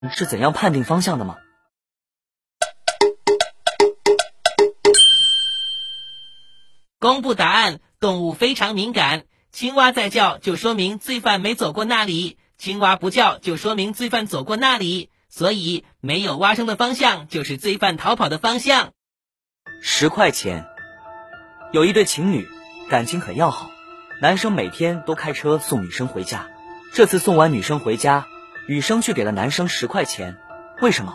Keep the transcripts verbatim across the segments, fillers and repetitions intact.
是怎样判定方向的吗？ 公布答案，动物非常敏感。青蛙在叫，就说明罪犯没走过那里；青蛙不叫，就说明罪犯走过那里。所以，没有蛙声的方向就是罪犯逃跑的方向。 十块钱。有一对情侣，感情很要好，男生每天都开车送女生回家。这次送完女生回家，女生却给了男生十块钱，为什么？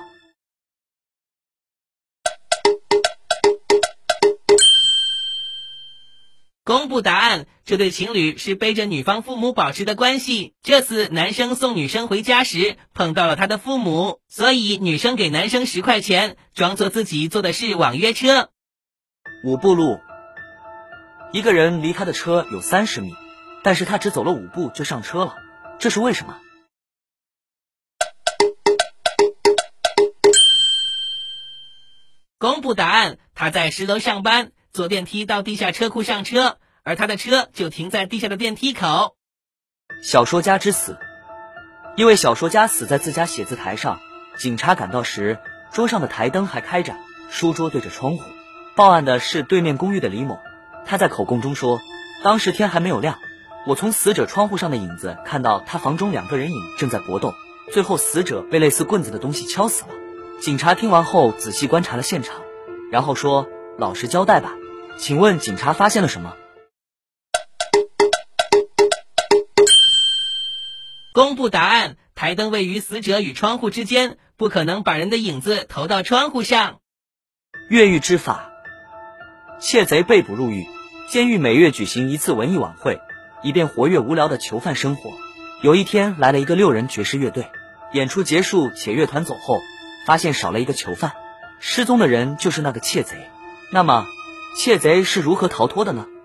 公布答案，这对情侣是背着女方父母保持的关系。这次男生送女生回家时碰到了他的父母，所以女生给男生十块钱，装作自己坐的是网约车。 五步路。一个人离他的车有三十米，但是他只走了五步就上车了，这是为什么？ 公布答案，他在十楼上班，坐电梯到地下车库上车，而他的车就停在地下的电梯口。 小说家之死。一位小说家死在自家写字台上，警察赶到时，桌上的台灯还开着，书桌对着窗户。报案的是对面公寓的李某，他在口供中说，当时天还没有亮，我从死者窗户上的影子看到他房中两个人影正在搏斗，最后死者被类似棍子的东西敲死了。警察听完后仔细观察了现场，然后说，老实交代吧，请问警察发现了什么？ 公布答案，台灯位于死者与窗户之间，不可能把人的影子投到窗户上。 越狱之法。窃贼被捕入狱，监狱每月举行一次文艺晚会，以便活跃无聊的囚犯生活。有一天来了一个六人爵士乐队，演出结束且乐团走后，发现少了一个囚犯，失踪的人就是那个窃贼。那么窃贼是如何逃脱的呢？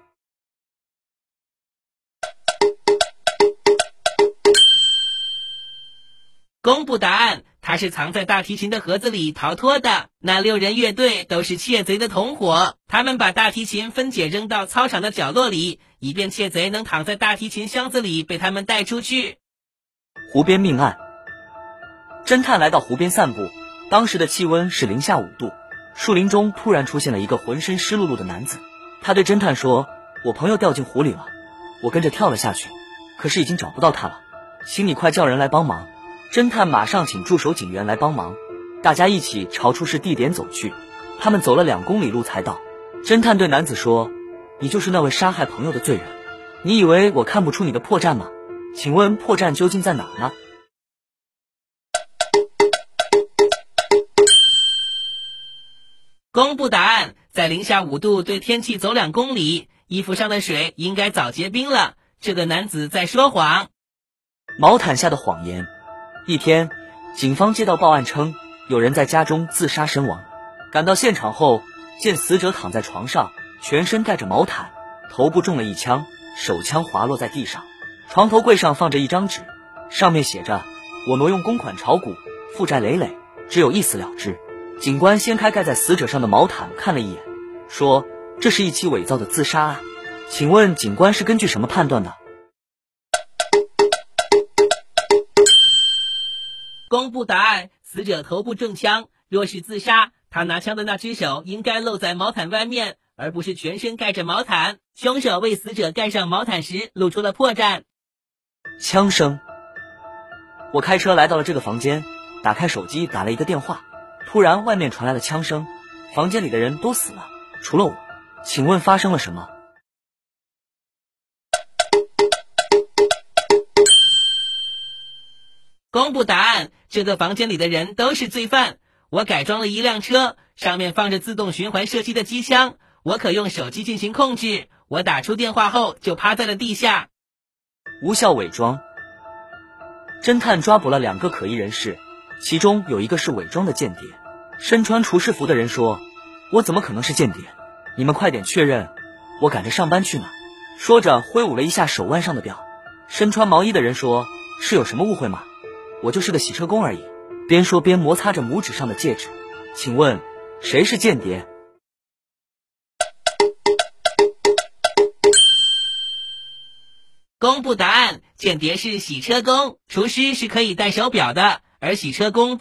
公布答案，他是藏在大提琴的盒子里逃脱的。那六人乐队都是窃贼的同伙，他们把大提琴分解扔到操场的角落里，以便窃贼能躺在大提琴箱子里被他们带出去。 湖边命案。侦探来到湖边散步，当时的气温是零下五度，树林中突然出现了一个浑身湿漉漉的男子。他对侦探说，我朋友掉进湖里了，我跟着跳了下去，可是已经找不到他了，请你快叫人来帮忙。侦探马上请驻守警员来帮忙，大家一起朝出事地点走去。他们走了两公里路才到。侦探对男子说，你就是那位杀害朋友的罪人，你以为我看不出你的破绽吗？请问破绽究竟在哪呢？ 公布答案，在零下五度对天气走两公里，衣服上的水应该早结冰了。这个男子在说谎。 毛毯下的谎言。一天，警方接到报案称有人在家中自杀身亡。赶到现场后，见死者躺在床上，全身盖着毛毯，头部中了一枪，手枪滑落在地上。床头柜上放着一张纸，上面写着，我挪用公款炒股，负债累累，只有一死了之。警官掀开盖在死者上的毛毯看了一眼，说，这是一起伪造的自杀案。请问警官是根据什么判断的？ 公布答案，死者头部中枪，若是自杀，他拿枪的那只手应该露在毛毯外面，而不是全身盖着毛毯。凶手为死者盖上毛毯时露出了破绽。 枪声。我开车来到了这个房间，打开手机打了一个电话，突然外面传来了枪声，房间里的人都死了，除了我，请问发生了什么？ 公布答案，这个房间里的人都是罪犯。我改装了一辆车，上面放着自动循环射击的机枪，我可用手机进行控制。我打出电话后就趴在了地下。 无效伪装。侦探抓捕了两个可疑人士，其中有一个是伪装的间谍。身穿厨师服的人说，我怎么可能是间谍？你们快点确认，我赶着上班去呢。说着挥舞了一下手腕上的表。身穿毛衣的人说，是有什么误会吗？我就是个洗车工而已。边说边摩擦着拇指上的戒指。请问谁是间谍？ 公布答案，间谍是洗车工，厨师是可以戴手表的， 而洗车工